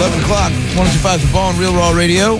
11 o'clock, 125 The Bone, Real Raw Radio,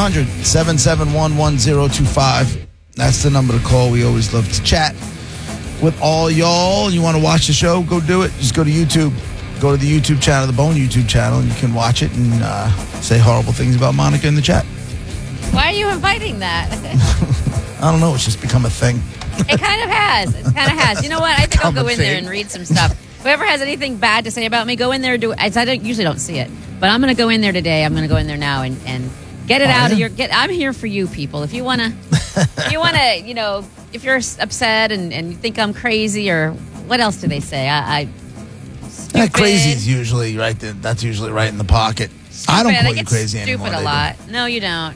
800-771-1025. That's the number to call. We always love to chat with all y'all. You want to watch the show? Go do it. Just go to YouTube. Go to the YouTube channel, the Bone YouTube channel, and you can watch it and say horrible things about Monica in the chat. Why are you inviting that? I don't know. It's just become a thing. It kind of has. You know what? I think I'll go in there and read some stuff. Whoever has anything bad to say about me, go in there and do it. I usually don't see it, but I'm going to go in there today. I'm going to go in there now and get it out of your. I'm here for you, people. If you want to, if you're upset and you think I'm crazy or what else do they say? Crazy is usually right. That's usually right in the pocket. Stupid. I don't call you crazy anymore. Stupid a lot. No, you don't.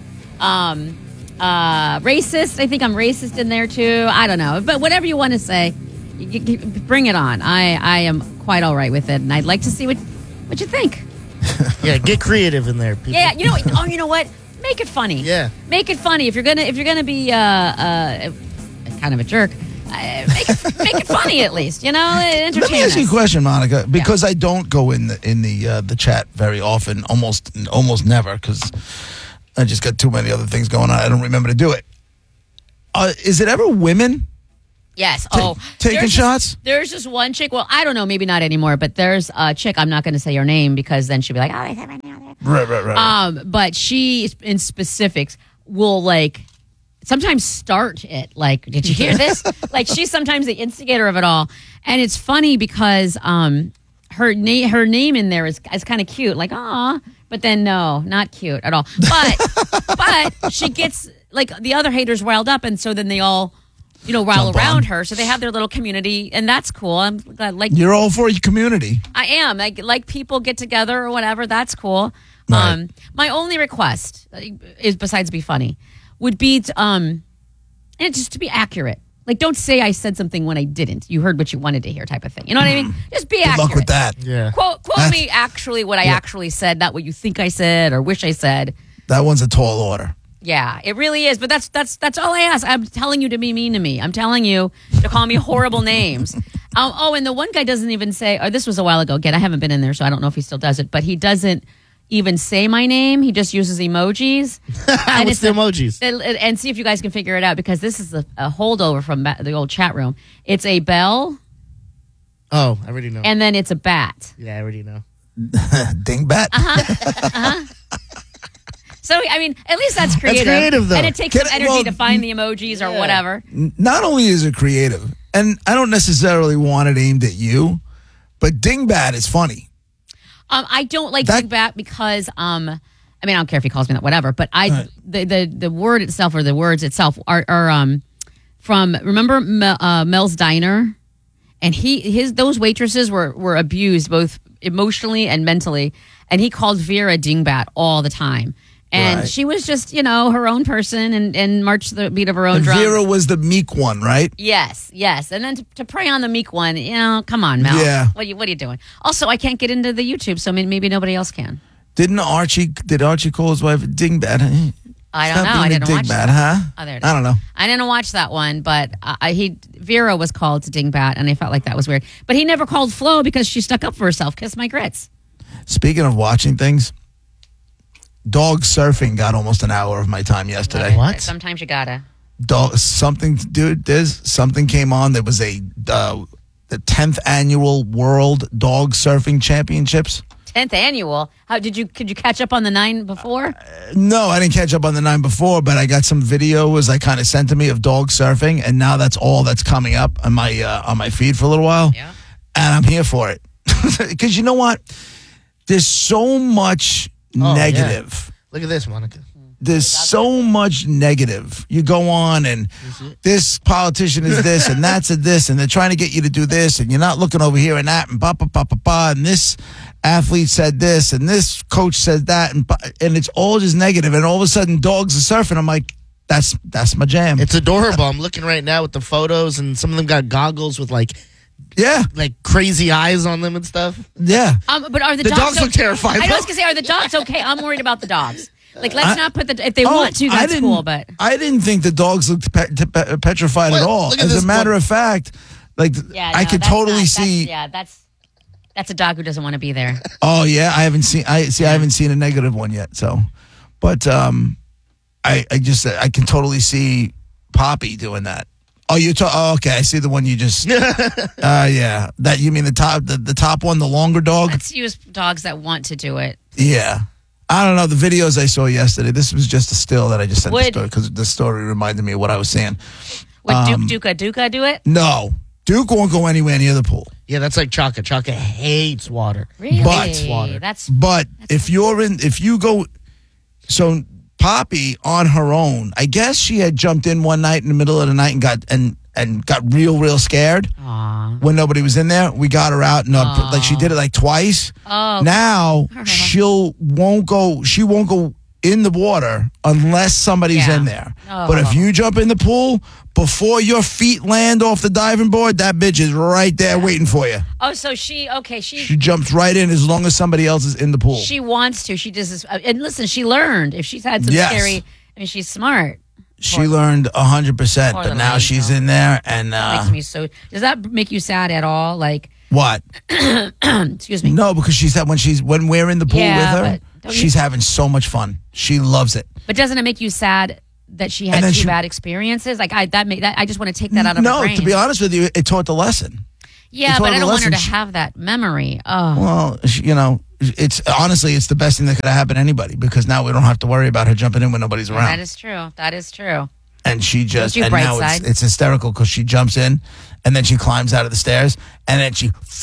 Racist. I think I'm racist in there too. I don't know, but whatever you want to say, you bring it on. I am quite all right with it, and I'd like to see what you think. Yeah, get creative in there, people. Yeah, you know what? Make it funny. Yeah, make it funny. If you're gonna be kind of a jerk, make it funny at least. Entertain. Let me ask you a question, Monica, because I don't go in the chat very often, almost never, because I just got too many other things going on. I don't remember to do it. Is it ever women? Yes. Taking shots? There's just one chick. Well, I don't know. Maybe not anymore. But there's a chick. I'm not going to say her name because then she'll be like, "Oh, I said right now." Right. But she, in specifics, will sometimes start it. Like, did you hear this? She's sometimes the instigator of it all, and it's funny because her name in there is kind of cute. Like, aw. But then no, not cute at all. But she gets the other haters riled up, and so then they all. Rile around her, so they have their little community, and that's cool. I'm glad. You're all for your community. I am. Like people get together or whatever. That's cool. Right. My only request is, besides be funny, would be to, just to be accurate. Don't say I said something when I didn't. You heard what you wanted to hear, type of thing. You know what I mean? Just be accurate. Good luck with that. Yeah. Quote me actually what I actually said, not what you think I said or wish I said. That one's a tall order. Yeah, it really is. But that's all I ask. I'm telling you to be mean to me. I'm telling you to call me horrible names. And the one guy doesn't even say, this was a while ago. Again, I haven't been in there, so I don't know if he still does it. But he doesn't even say my name. He just uses emojis. And it's the emojis? And see if you guys can figure it out, because this is a holdover from the old chat room. It's a bell. Oh, I already know. And then it's a bat. Yeah, I already know. Dingbat. So, I mean, at least that's creative. That's creative, though. And it takes some energy to find the emojis or whatever. Not only is it creative, and I don't necessarily want it aimed at you, but dingbat is funny. I don't like dingbat because, I don't care if he calls me that, whatever, but the word itself or the words itself are from, remember Mel's Diner? And those waitresses were abused both emotionally and mentally, and he called Vera dingbat all the time. And she was just, her own person and marched the beat of her own drum. Vera was the meek one, right? Yes. And then to prey on the meek one, come on, Mel. Yeah. What are you doing? Also, I can't get into the YouTube, so maybe nobody else can. Did Archie call his wife dingbat? I don't know. I didn't watch that. Huh? Oh, there it is. I don't know. I didn't watch that one, but Vera was called to dingbat, and I felt like that was weird. But he never called Flo because she stuck up for herself. Kiss my grits. Speaking of watching things, dog surfing got almost an hour of my time yesterday. What? Sometimes you gotta. Something came on. There was the 10th annual World Dog Surfing Championships. 10th annual? Could you catch up on the 9 before? No, I didn't catch up on the 9 before, but I got some videos I kind of sent to me of dog surfing, and now that's all that's coming up on my feed for a little while. Yeah. And I'm here for it. Because you know what? There's so much negative. Yeah. Look at this, Monica. There's so much negative. You go on and this politician is this and that's a this and they're trying to get you to do this and you're not looking over here and that and and this athlete said this and this coach said that and it's all just negative, and all of a sudden dogs are surfing. I'm like, that's my jam. It's adorable. I'm looking right now with the photos, and some of them got goggles with like crazy eyes on them and stuff. Yeah. But are the dogs look terrified? I was gonna say, are the dogs okay? I'm worried about the dogs. Let's not put if they want to, that's cool. But I didn't think the dogs looked petrified at all. As a matter of fact, I could totally see. Yeah, that's. That's a dog who doesn't want to be there. Oh yeah, I haven't seen. I haven't seen a negative one yet. So, but I can totally see Poppy doing that. Oh, oh, okay. I see the one you just. Yeah, that you mean the top one, the longer dog. Let's use dogs that want to do it. Yeah. I don't know, the videos I saw yesterday, this was just a still that I just sent the story because the story reminded me of what I was saying. Would Duke do it? No. Duke won't go anywhere near the pool. Yeah, that's like Chaka. Chaka hates water. Really? Hates water. But if you go, so Poppy on her own, I guess she had jumped in one night in the middle of the night and got real scared. Aww. When nobody was in there. We got her out and like she did it like twice. Oh. Now she won't go in the water unless somebody's in there. Oh. But if you jump in the pool, before your feet land off the diving board, that bitch is right there waiting for you. Oh, so she jumps right in as long as somebody else is in the pool. She wants to. She just and listen, she learned. If she's had some scary, I mean, she's smart. She learned 100%, but now she's in there, and that makes me so. Does that make you sad at all? Like what? Excuse me. No, because she said when we're in the pool with her, she's having so much fun. She loves it. But doesn't it make you sad that she had two bad experiences? Like I just want to take that out of her brain. No, to be honest with you, it taught the lesson. Yeah, but I don't want her to have that memory. Oh. Well, it's honestly, it's the best thing that could have happened to anybody because now we don't have to worry about her jumping in when nobody's around. That is true. That is true. And she just, and now it's hysterical because she jumps in and then she climbs out of the stairs and then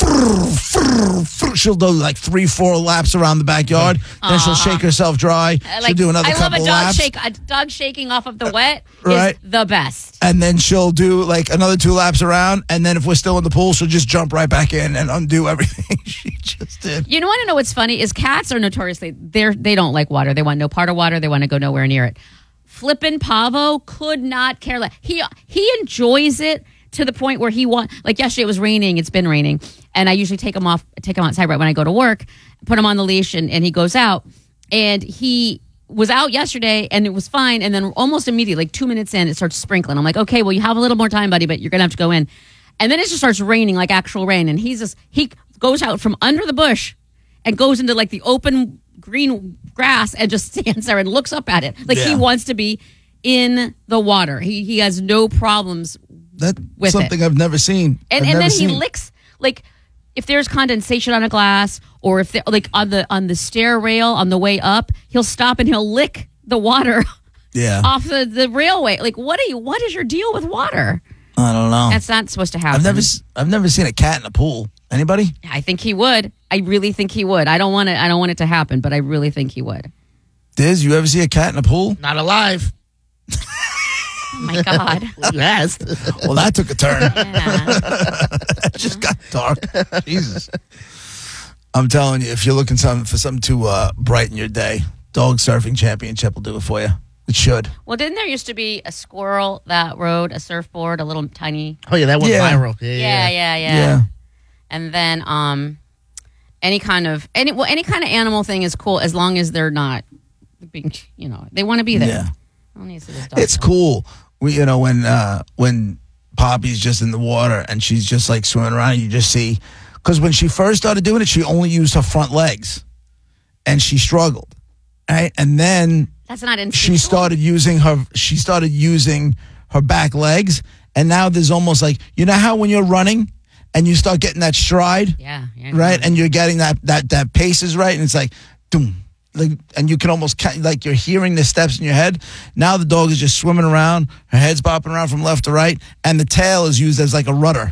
she'll do like 3-4 laps around the backyard. Then she'll shake herself dry. She'll do another couple laps. I love a dog shaking off of the wet right? is the best. And then she'll do like another 2 laps around. And then if we're still in the pool, she'll just jump right back in and undo everything she just did. You want to know what's funny is cats are notoriously, they don't like water. They want no part of water. They want to go nowhere near it. Flippin' Pavo could not care less. He enjoys it to the point where like yesterday it was raining, it's been raining, and I usually take him outside right when I go to work, put him on the leash and he goes out. And he was out yesterday and it was fine, and then almost immediately, like 2 minutes in, it starts sprinkling. I'm like, okay, well you have a little more time, buddy, but you're gonna have to go in. And then it just starts raining, like actual rain, and he goes out from under the bush and goes into like the open green grass and just stands there and looks up at it. Like he wants to be in the water. He has no problems with something it. I've never seen. And then he licks, like if there's condensation on a glass or if like on the stair rail on the way up, he'll stop and he'll lick the water off the railway. Like what is your deal with water? I don't know. That's not supposed to happen. I've never seen a cat in a pool. Anybody? I think he would. I really think he would. I don't want it to happen, but I really think he would. Diz, you ever see a cat in a pool? Not alive. Oh my God. You asked. Well, that took a turn. Yeah. It just got dark. Jesus. I'm telling you, if you're looking for something to brighten your day, Dog Surfing Championship will do it for you. It should. Well, didn't there used to be a squirrel that rode a surfboard, a little tiny? Oh yeah, that went viral. Yeah. And then any kind of animal thing is cool as long as they're not being, they want to be there. Yeah. It's cool. When Poppy's just in the water and she's just like swimming around, and you just see, because when she first started doing it, she only used her front legs and she struggled. Right? And then that's not she started using her back legs, and now there's almost like, how when you're running and you start getting that stride, right, and you're getting that pace is right, and it's like, doom, like, and you can almost like you're hearing the steps in your head. Now the dog is just swimming around, her head's bopping around from left to right, and the tail is used as like a rudder.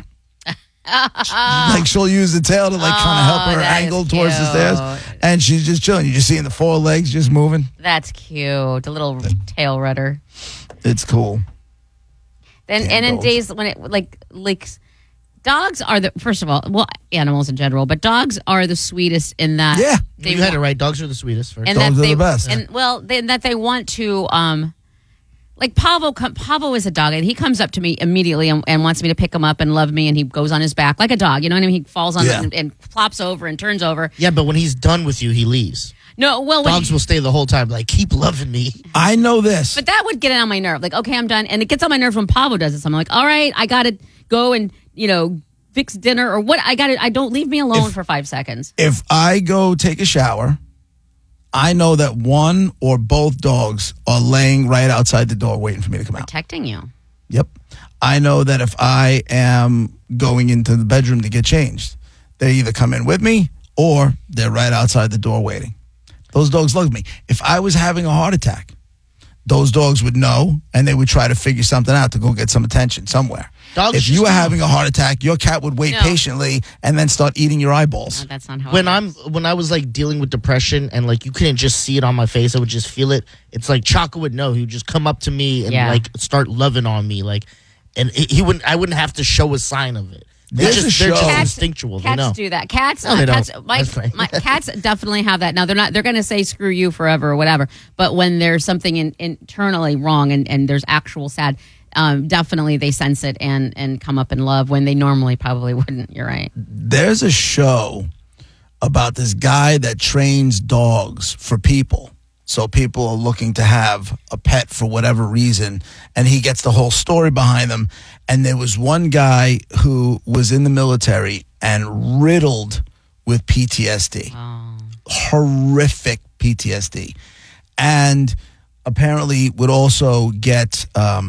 Like she'll use the tail to like kind of help her angle towards the stairs, and she's just chilling. You just seeing the 4 legs just moving. That's cute. A little tail rudder. It's cool. And in days when it like dogs are first of all, animals in general, but dogs are the sweetest in that. Yeah, you had it right. Dogs are the sweetest. First. And dogs are the best. And that they want to like Pavo is a dog, and he comes up to me immediately and wants me to pick him up and love me, and he goes on his back like a dog. You know what I mean? He falls on it and flops over and turns over. Yeah, but when he's done with you, he leaves. No, well, dogs will stay the whole time. Like, keep loving me. I know this, but that would get on my nerve. Like, okay, I'm done, and it gets on my nerves when Pavo does it. So I'm like, all right, I got to go and fix dinner or what. I don't leave me alone for 5 seconds. If I go take a shower, I know that one or both dogs are laying right outside the door waiting for me to come out. Protecting you. Yep. I know that if I am going into the bedroom to get changed, they either come in with me or they're right outside the door waiting. Those dogs love me. If I was having a heart attack, those dogs would know and they would try to figure something out to go get some attention somewhere. If you were having a heart attack, your cat would wait patiently and then start eating your eyeballs. No, that's not how when I was like dealing with depression and like you couldn't just see it on my face, I would just feel it. It's like Chaka would know. He would just come up to me and like start loving on me, like, and I wouldn't have to show a sign of it. They're just instinctual. Cats they know. do that. Cats, No, they cats, don't. my cats definitely have that. Now they're going to say screw you forever or whatever. But when there's something internally wrong and there's actual sad, definitely they sense it and come up in love when they normally probably wouldn't. You're right. There's a show about this guy that trains dogs for people. So people are looking to have a pet for whatever reason, and he gets the whole story behind them. And there was one guy who was in the military and riddled with PTSD, horrific PTSD, and apparently would also get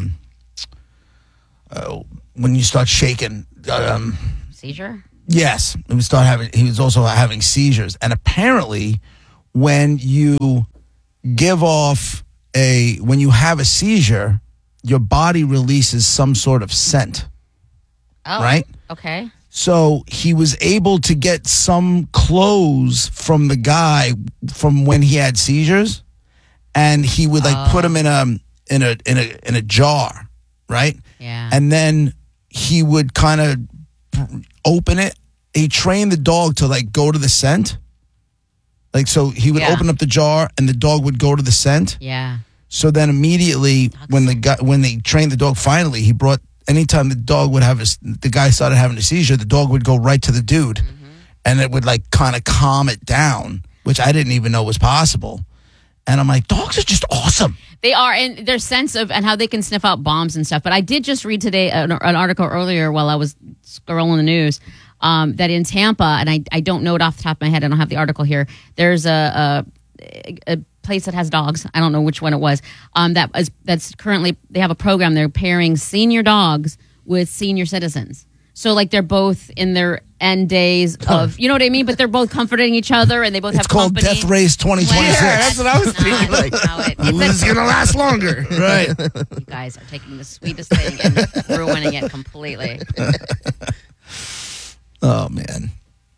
when you start shaking, seizure. Yes, he was also having seizures, and apparently when you when you have a seizure, your body releases some sort of scent. Oh, right? Okay. So he was able to get some clothes from the guy from when he had seizures, and he would put them in a jar, right? Yeah. And then he would kind of open it. He trained the dog to go to the scent. So he would open up the jar and the dog would go to the scent. Yeah. So then immediately when they trained the dog, finally he brought, anytime the dog would have the guy started having a seizure, the dog would go right to the dude and it would kind of calm it down, which I didn't even know was possible. And I'm like, dogs are just awesome. They are, and their sense of and how they can sniff out bombs and stuff. But I did just read today an article earlier while I was scrolling the news that in Tampa, and I don't know it off the top of my head. I don't have the article here. There's a place that has dogs. I don't know which one it was. That's currently they have a program. They're pairing senior dogs with senior citizens. So they're both in their end days of, you know what I mean? But they're both comforting each other and they both have company. It's called Death Race 2026. Yeah, that's what I was thinking. Who's going to last longer? Right. You guys are taking the sweetest thing and ruining it completely. Oh, man.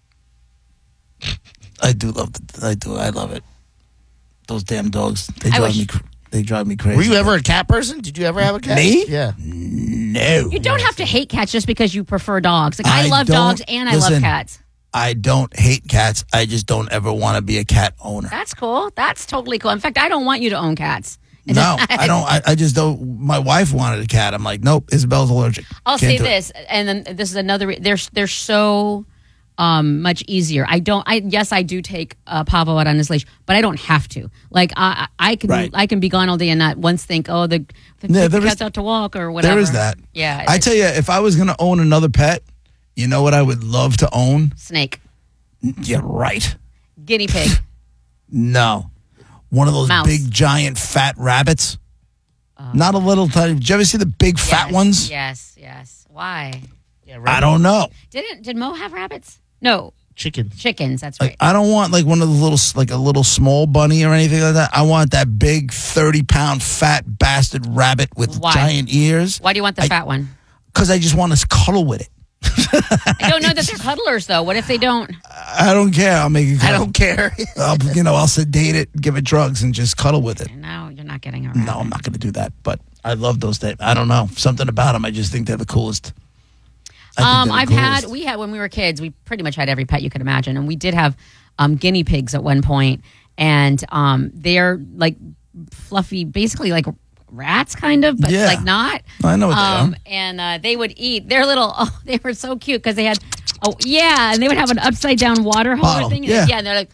I love it. Those damn dogs. They drive me crazy. Were you ever a cat person? Did you ever have a cat? Me? Yeah. No. You don't have to hate cats just because you prefer dogs. I love dogs and I love cats. I don't hate cats. I just don't ever want to be a cat owner. That's cool. That's totally cool. In fact, I don't want you to own cats. No, I don't. I just don't. My wife wanted a cat. I'm like, nope, Isabel's allergic. I'll say this, and then this is another. They're so much easier. I do take Pavo out on his leash, but I don't have to. I can be gone all day and not once think, the cat's out to walk or whatever. There is that. Yeah. I tell you, if I was going to own another pet, you know what I would love to own? Snake. Yeah, right. Guinea pig. No. One of those Mouse. big, giant, fat rabbits. Not a little tiny. Did you ever see the big, fat ones? Yes. Why? Yeah, I don't know. Did Mo have rabbits? No. Chickens. That's right. I don't want one of the little, a little small bunny or anything like that. I want that big 30-pound fat bastard rabbit with giant ears. Why do you want the fat one? Because I just want to cuddle with it. I don't know that they're cuddlers, though. What if they don't? I don't care. I'll make it. I don't care. I'll sedate it, give it drugs, and just cuddle with it. No, you're not getting around. No, I'm not going to do that. But I love those things. I don't know. Something about them. I just think they're the coolest. We had when we were kids, we pretty much had every pet you could imagine, and we did have guinea pigs at one point, and they're fluffy, basically like rats, kind of, but not. I know what they are. And they would eat. They're little. Oh, they were so cute because they had. Oh yeah, and they would have an upside down water holder thing. Yeah, and they're like.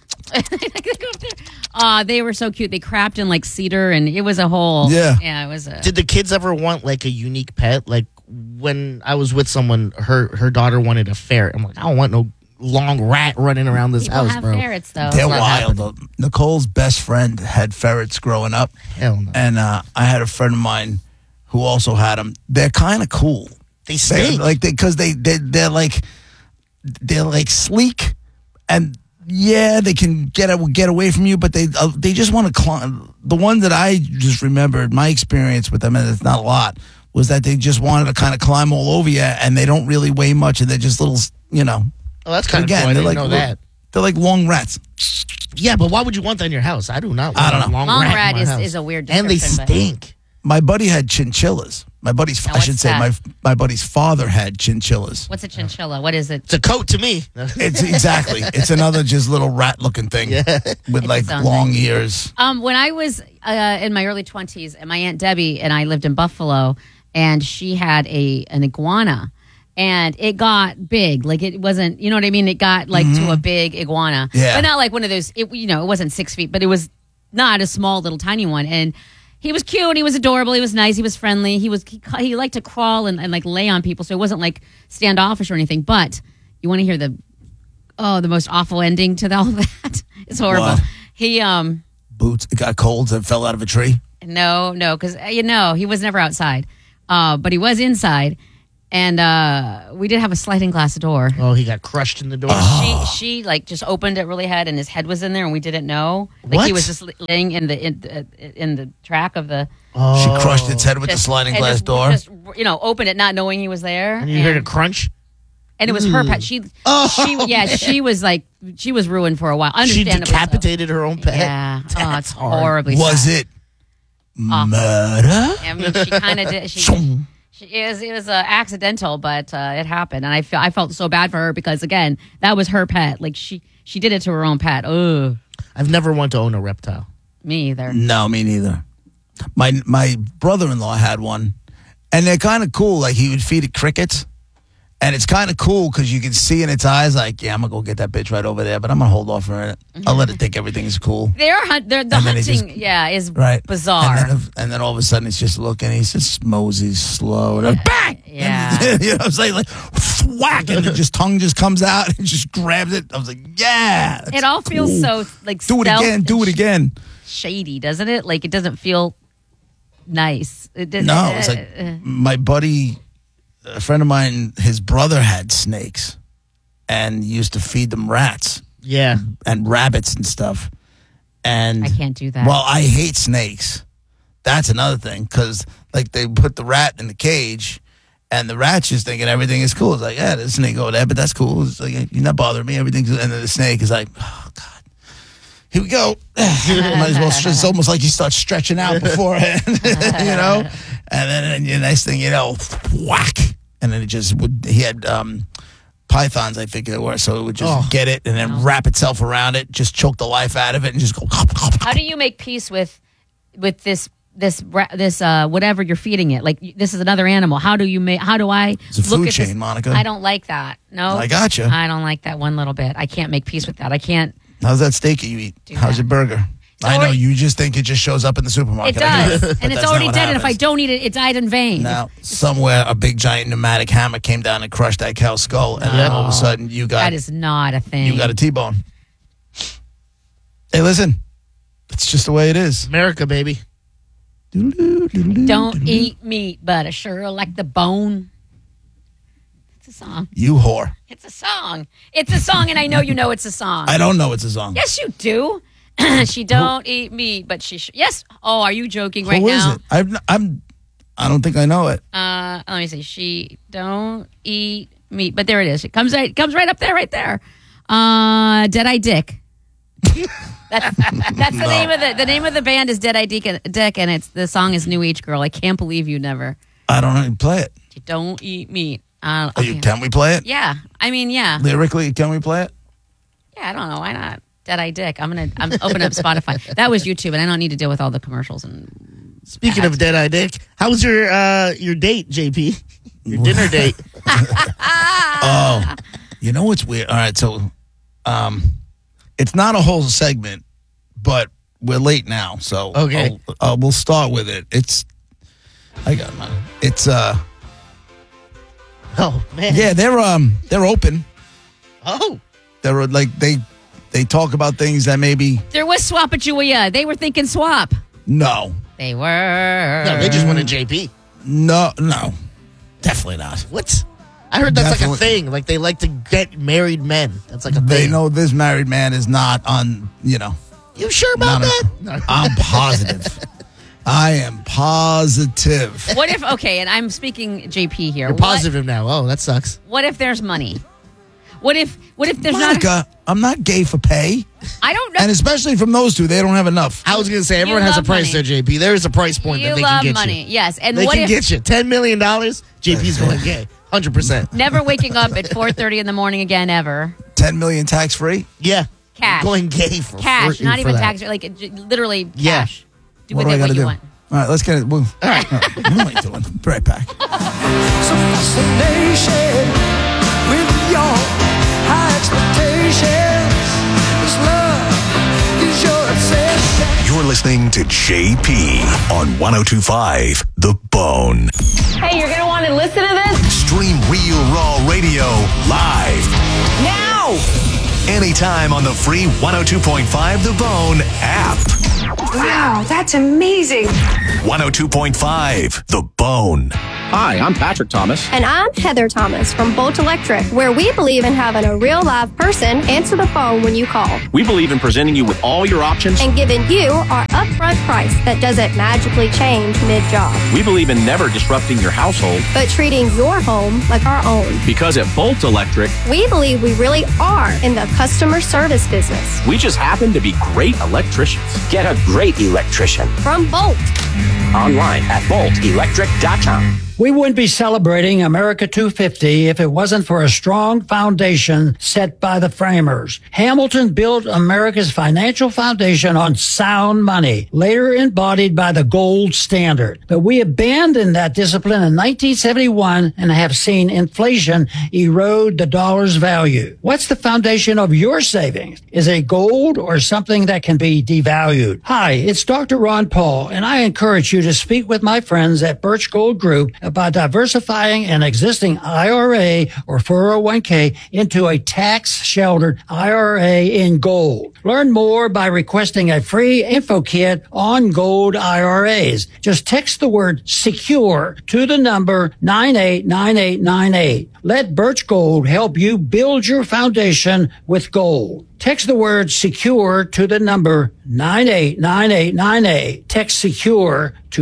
They were so cute. They crapped in cedar, and it was a whole. Yeah, it was. Did the kids ever want a unique pet? when I was with someone, her daughter wanted a ferret. I'm like, I don't want no long rat running around this People house, have bro. ferrets, though. They're It's not wild. happening. Nicole's best friend had ferrets growing up. Hell no. And I had a friend of mine who also had them. They're kind of cool. They stink. Because they're like sleek, and yeah, they can get away from you, but they just want to climb. The one that I just remembered, my experience with them, and it's not a lot, was that they just wanted to kind of climb all over you, and they don't really weigh much, and they're just little, Oh, that's kind of cool. I they're didn't like know that. They're like long rats. Yeah, but why would you want that in your house? I do not want I don't a know. long Long rat, rat in my house. is a weird And they description, but- stink. My buddy had chinchillas. I what's should say that? my buddy's father had chinchillas. What's a chinchilla? What is it? It's a coat to me. It's exactly. It's another just little rat looking thing with like its own long thing. ears. When I was in my early 20s, and my Aunt Debbie and I lived in Buffalo, and she had an iguana, and it got big. Like, it wasn't, you know what I mean? It got like to a big iguana. Yeah. But not like one of those, it wasn't 6 feet, but it was not a small little tiny one. And he was cute, he was adorable, he was nice, he was friendly. He liked to crawl and like lay on people, so it wasn't like standoffish or anything. But you want to hear the most awful ending to all that? It's horrible. What? He Boots. It got colds and fell out of a tree. No, because he was never outside, but he was inside, and we did have a sliding glass door. Oh, he got crushed in the door. She like just opened it really hard, and his head was in there, and we didn't know. Like What? he was just laying in the track of the. She crushed its head with the just- sliding and glass just- door. Just opened it, not knowing he was there, And you heard a crunch? and it was her pet. She was like she was ruined for a while. She Understandably so. decapitated her own pet? Yeah, it's That's hard. horribly. Was sad. it murder? I mean, she kind of did. It was accidental, but it happened, and I felt so bad for her because again, that was her pet. Like she did it to her own pet. Ugh, I've never wanted to own a reptile. me either. No, me neither. My brother-in-law had one, and they're kind of cool. Like he would feed it crickets, and it's kind of cool because you can see in its eyes, like, yeah, I'm gonna go get that bitch right over there, but I'm gonna hold off for a minute. I'll let it think everything's cool. The And then it hunting, just- is Right. bizarre. And then all of a sudden it's just looking, he just moseys slow, and then bang! Yeah. And, you know what I'm saying? Like, whack! And tongue just comes out and just grabs it. I was like, yeah! that's It all feels cool. so like Do it stealth again, do it and again. shady, doesn't it? Like it doesn't feel nice. No, it's like my buddy, a friend of mine, his brother had snakes and used to feed them rats Yeah. and rabbits and stuff. And I can't do that. Well, I hate snakes. That's another thing because like they put the rat in the cage and the rat's just thinking everything is cool. It's like, yeah, there's a snake over there, but that's cool. It's like, you're not bothering me. Everything's, and then the snake is like, oh, God. Here we go. Might as well. It's almost like you start stretching out beforehand, And then the next thing you know, whack, and then it just would. He had pythons, I think they were, so it would just get it and then wrap itself around it, just choke the life out of it, and just go. How do you make peace with this whatever you're feeding it? Like this is another animal. How do I It's a look food at chain, this? Monica. I don't like that. No, I gotcha. I don't like that one little bit. I can't make peace with that. I can't. How's that steak you eat? How's that. your burger? I know you just think it just shows up in the supermarket. It I get does, but and it's that's already not what dead. And if I happens. don't eat it, it died in vain. Now, somewhere a big giant pneumatic hammer came down and crushed that cow's skull, and then all of a sudden that is not a thing. you got a T-bone. Hey, listen, it's just the way it is. America, baby. Don't eat meat, but I sure like the bone. It's a song. You whore. It's a song. It's a song, and I know you know it's a song. I don't know it's a song. Yes, you do. She don't eat meat, but she. Yes. Oh, are you joking right Who is now? it? I don't think I know it. Let me see. She don't eat meat, but there it is. It comes right up there, right there. Dead-Eye Dick. That's the name of the name of the band is Dead-Eye Dick, and the song is New Age Girl. I can't believe you never. I don't even play it. You don't eat meat. Can we play it? Yeah, I mean, yeah. Lyrically, can we play it? Yeah, I don't know. Why not? Dead-Eye Dick. I'm opening up Spotify. That was YouTube, and I don't need to deal with all the commercials and. Speaking of Dead-Eye Dick, how was your date, JP? Your dinner date? Oh, you know what's weird? All right, so it's not a whole segment, but we're late now, so Okay. we'll start with it. It's Oh man. Yeah, they're open. Oh. They're like they talk about things that maybe There was Swapajua. They were thinking swap. no, They were. No, they just wanted JP. no, definitely not. What? I heard that's like Definitely. a thing. Like they like to get married men. That's like a thing. They know this married man is not on. You sure about not that? a, I'm positive. I am positive. What if, okay, and I'm speaking JP here. You're positive now. Oh, that sucks. What if there's money? What if there's Monica, I'm not gay for pay, I don't know. and especially from those two, they don't have enough. I was going to say, everyone has a love price money. there, JP. There is a price point You that they love can get money, you. yes. And They what can if get you. $10 million, JP's going gay. 100%. never waking up at 4:30 in the morning again ever? 10 million tax free. Yeah. Cash. Going gay for Cash, for, not for even that. tax, like literally Yeah. cash. Do What with do I it got what to you do? want. All right, let's get it. All right. What am I doing? Be right back. Some fascination with your high expectations. This love is your obsession. You're listening to JP on 102.5 The Bone. Hey, you're going to want to listen to this Stream Real Raw Radio live now. anytime on the free 102.5 The Bone app. Wow, that's amazing. 102.5 The Bone. Hi, I'm Patrick Thomas. And I'm Heather Thomas from Bolt Electric, where we believe in having a real live person answer the phone when you call We believe in presenting you with all your options. and giving you our upfront price that doesn't magically change mid-job, We believe in never disrupting your household but treating your home like our own. because at Bolt Electric, We believe we really are in the customer service business. we just happen to be great electricians. Get a great electrician From Bolt. online at boltelectric.com. We wouldn't be celebrating America 250 if it wasn't for a strong foundation set by the framers. Hamilton built America's financial foundation on sound money, later embodied by the gold standard. But we abandoned that discipline in 1971 and have seen inflation erode the dollar's value. What's the foundation of your savings? Is it gold or something that can be devalued? Hi, it's Dr. Ron Paul, and I encourage you to speak with my friends at Birch Gold Group about diversifying an existing IRA or 401k into a tax-sheltered IRA in gold. Learn more by requesting a free info kit on gold IRAs. Just text the word SECURE to the number 989898. Let Birch Gold help you build your foundation with gold. Text the word SECURE to the number 989898. Text SECURE to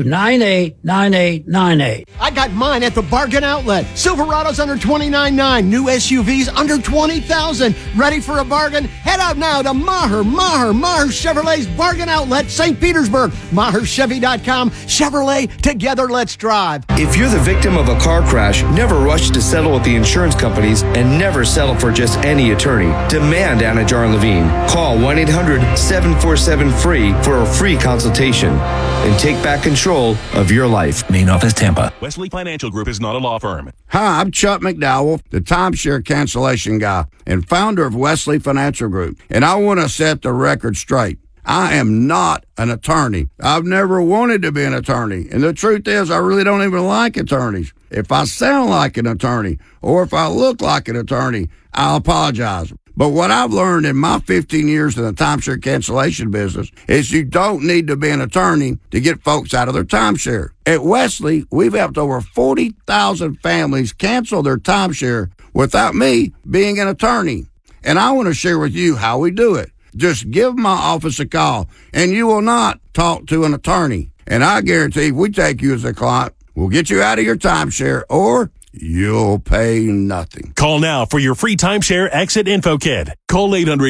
989898. I got mine at the Bargain Outlet. Silverado's under $29,900. New SUVs under $20,000. Ready for a bargain? Head out now to Maher Chevrolet's Bargain Outlet, St. Petersburg. MaherChevy.com. Chevrolet, together let's drive. If you're the victim of a car crash, never rush to settle with the insurance companies and never settle for just any attorney. Demand Anajar and Levine. Call 1-800-747-FREE for a free consultation and take back control of your life. Main office, Tampa. Wesley Financial Group is not a law firm. Hi, I'm Chuck McDowell, the timeshare cancellation guy and founder of Wesley Financial Group. And I want to set the record straight. I am not an attorney. I've never wanted to be an attorney. And the truth is, I really don't even like attorneys. If I sound like an attorney or if I look like an attorney, I'll apologize. But what I've learned in my 15 years in the timeshare cancellation business is you don't need to be an attorney to get folks out of their timeshare. At Wesley, we've helped over 40,000 families cancel their timeshare without me being an attorney. And I want to share with you how we do it. Just give my office a call, and you will not talk to an attorney. And I guarantee if we take you as a client, we'll get you out of your timeshare, or you'll pay nothing. Call now for your free timeshare exit info kit. Call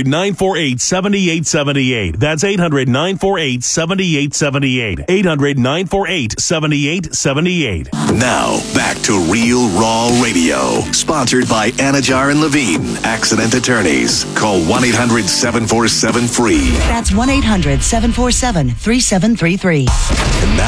800-948-7878. That's 800-948-7878. 800-948-7878. Now, back to Real Raw Radio. Sponsored by Anajar and Levine, accident attorneys. Call 1-800-747-FREE. That's 1-800-747-3733. And now